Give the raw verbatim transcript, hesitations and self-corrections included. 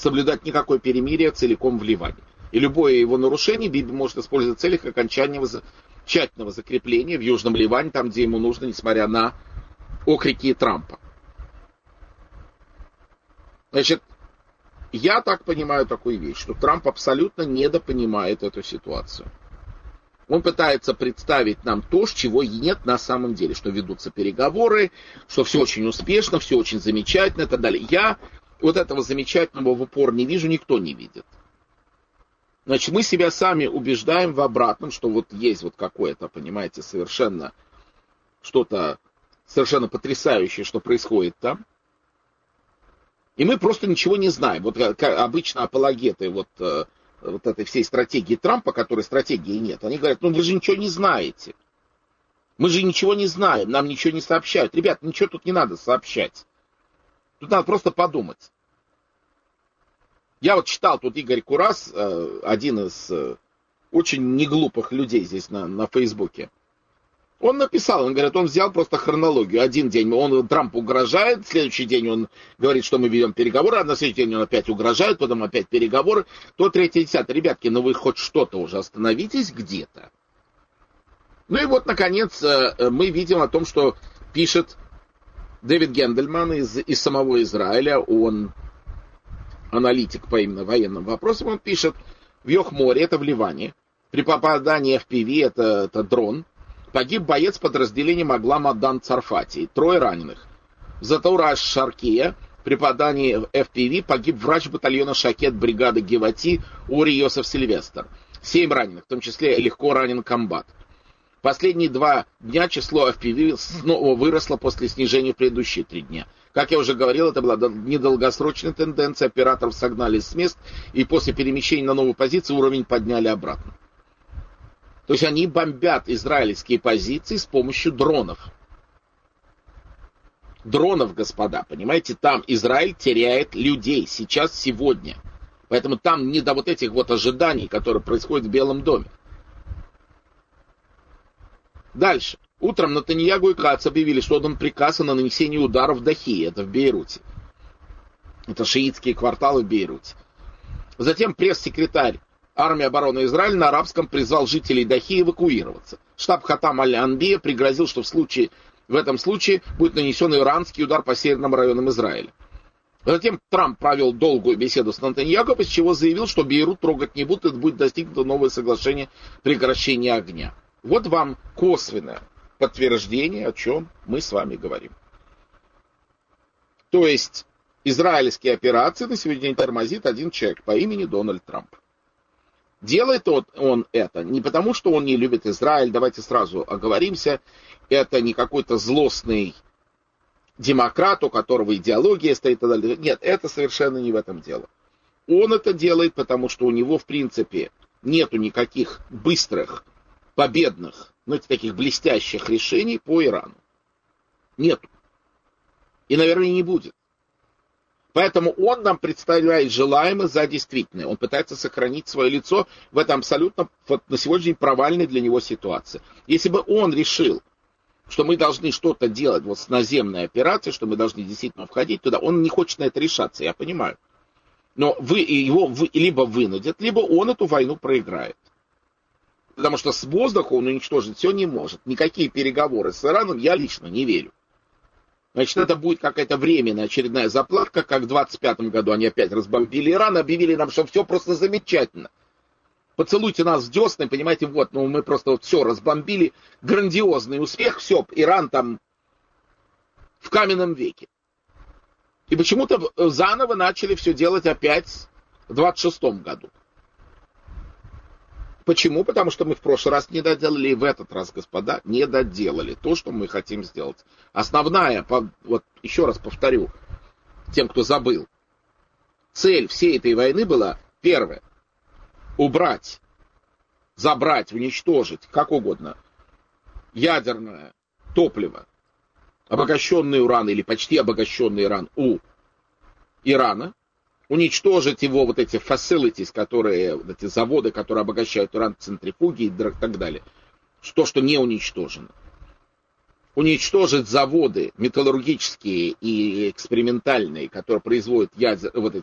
соблюдать никакое перемирие целиком в Ливане. И любое его нарушение Биби может использовать в целях окончательного, тщательного закрепления в Южном Ливане, там, где ему нужно, несмотря на окрики Трампа. Значит, я так понимаю такую вещь, что Трамп абсолютно недопонимает эту ситуацию. Он пытается представить нам то, чего и нет на самом деле, что ведутся переговоры, что все очень успешно, все очень замечательно и так далее. Я вот этого замечательного в упор не вижу, никто не видит. Значит, мы себя сами убеждаем в обратном, что вот есть вот какое-то, понимаете, совершенно что-то совершенно потрясающее, что происходит там. И мы просто ничего не знаем. Вот как обычно апологеты вот, вот этой всей стратегии Трампа, которой стратегии нет, они говорят, ну вы же ничего не знаете. Мы же ничего не знаем, нам ничего не сообщают. Ребят, ничего тут не надо сообщать. Тут надо просто подумать. Я вот читал, тут Игорь Курас, один из очень неглупых людей здесь на, на Фейсбуке. Он написал, он говорит, он взял просто хронологию. Один день он Трампу угрожает, следующий день он говорит, что мы ведем переговоры, а на следующий день он опять угрожает, потом опять переговоры, то третье, десятое. Ребятки, ну вы хоть что-то уже остановитесь где-то. Ну и вот, наконец, мы видим о том, что пишет Дэвид Гендельман из, из самого Израиля, он аналитик по именно военным вопросам, он пишет, в Йох-море, это в Ливане, при попадании эф пи ви, это, это дрон, погиб боец подразделения Маглам Адан Царфати, трое раненых. В Затаура Шаркия при попадании эф пи ви погиб врач батальона Шакет бригады Гевати Ури Йосеф Сильвестр. Семь раненых, в том числе легко ранен комбат. Последние два дня число эф пи ви снова выросло после снижения в предыдущие три дня. Как я уже говорил, это была недолгосрочная тенденция, операторов согнали с мест, и после перемещения на новую позицию уровень подняли обратно. То есть они бомбят израильские позиции с помощью дронов. Дронов, господа, понимаете, там Израиль теряет людей сейчас, сегодня. Поэтому там не до вот этих вот ожиданий, которые происходят в Белом доме. Дальше. Утром Нетаньяху и Кац объявили, что отдан приказ на нанесение ударов в Дахии, это в Бейруте. Это шиитские кварталы в Бейруте. Затем пресс-секретарь армии обороны Израиля на арабском призвал жителей Дахи эвакуироваться. Штаб Хатам Аль-Анбия пригрозил, что в, случае, в этом случае будет нанесен иранский удар по северным районам Израиля. Затем Трамп провел долгую беседу с Нетаньяху, после чего заявил, что Бейрут трогать не будут, и будет достигнуто новое соглашение прекращения огня. Вот вам косвенное подтверждение, о чем мы с вами говорим. То есть израильские операции на сегодня тормозит один человек по имени Дональд Трамп. Делает он это не потому, что он не любит Израиль, давайте сразу оговоримся, это не какой-то злостный демократ, у которого идеология стоит и так далее. Нет, это совершенно не в этом дело. Он это делает, потому что у него, в принципе, нету никаких быстрых, победных, ну, таких блестящих решений по Ирану. Нету. И, наверное, не будет. Поэтому он нам представляет желаемое за действительное. Он пытается сохранить свое лицо в этом абсолютно вот, на сегодня провальной для него ситуации. Если бы он решил, что мы должны что-то делать вот с наземной операцией, что мы должны действительно входить туда, он не хочет на это решаться, я понимаю. Но вы, его вы, либо вынудят, либо он эту войну проиграет. Потому что с воздуха он уничтожить все не может. Никакие переговоры с Ираном я лично не верю. Значит, это будет какая-то временная очередная заплатка, как в двадцать пятом году они опять разбомбили Иран, объявили нам, что все просто замечательно. Поцелуйте нас в десны, понимаете, вот, ну мы просто вот все разбомбили, грандиозный успех, все, Иран там в каменном веке. И почему-то заново начали все делать опять в двадцать шестом году. Почему? Потому что мы в прошлый раз не доделали, и в этот раз, господа, не доделали то, что мы хотим сделать. Основная, вот еще раз повторю, тем, кто забыл, цель всей этой войны была, первое, убрать, забрать, уничтожить, как угодно, ядерное топливо, обогащенный уран или почти обогащенный уран у Ирана, уничтожить его вот эти facilities, которые, вот эти заводы, которые обогащают уран, центрифуги и так далее. То, что не уничтожено. Уничтожить заводы металлургические и экспериментальные, которые производят ядер, вот эти